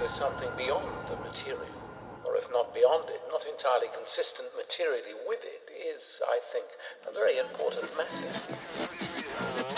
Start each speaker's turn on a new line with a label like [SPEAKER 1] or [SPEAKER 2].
[SPEAKER 1] is something beyond the material. Or if not beyond it, not entirely consistent materially with it, is, I think, a very important matter.